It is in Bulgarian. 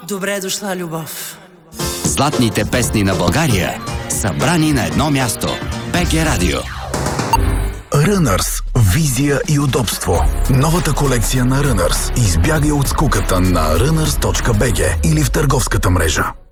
Добре дошла, любов. Златните песни на България, събрани на едно място. БГ Радио. Runners. Визия и удобство. Новата колекция на Runners. Избягай от скуката на runners.bg или в търговската мрежа.